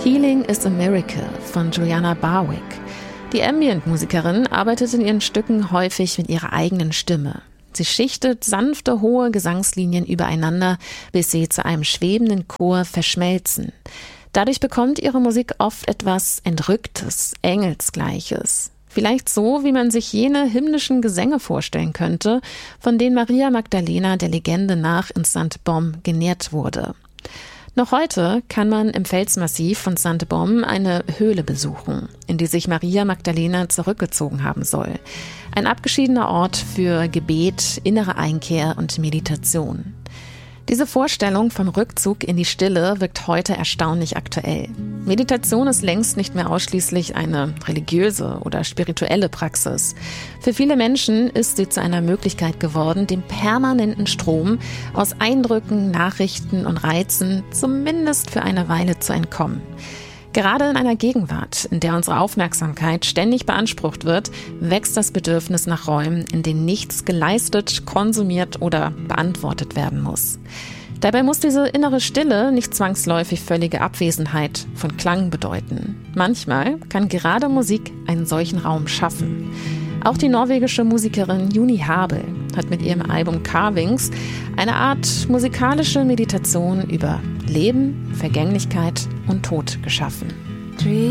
Healing is a Miracle von Juliana Barwick. Die Ambient-Musikerin arbeitet in ihren Stücken häufig mit ihrer eigenen Stimme. Sie schichtet sanfte, hohe Gesangslinien übereinander, bis sie zu einem schwebenden Chor verschmelzen. Dadurch bekommt ihre Musik oft etwas Entrücktes, Engelsgleiches. Vielleicht so, wie man sich jene himmlischen Gesänge vorstellen könnte, von denen Maria Magdalena der Legende nach in Sainte-Baume genährt wurde. Noch heute kann man im Felsmassiv von Sainte-Baume eine Höhle besuchen, in die sich Maria Magdalena zurückgezogen haben soll. Ein abgeschiedener Ort für Gebet, innere Einkehr und Meditation. Diese Vorstellung vom Rückzug in die Stille wirkt heute erstaunlich aktuell. Meditation ist längst nicht mehr ausschließlich eine religiöse oder spirituelle Praxis. Für viele Menschen ist sie zu einer Möglichkeit geworden, dem permanenten Strom aus Eindrücken, Nachrichten und Reizen zumindest für eine Weile zu entkommen. Gerade in einer Gegenwart, in der unsere Aufmerksamkeit ständig beansprucht wird, wächst das Bedürfnis nach Räumen, in denen nichts geleistet, konsumiert oder beantwortet werden muss. Dabei muss diese innere Stille nicht zwangsläufig völlige Abwesenheit von Klang bedeuten. Manchmal kann gerade Musik einen solchen Raum schaffen. Auch die norwegische Musikerin Juni Habel hat mit ihrem Album Carvings eine Art musikalische Meditation über Leben, Vergänglichkeit und Tod geschaffen.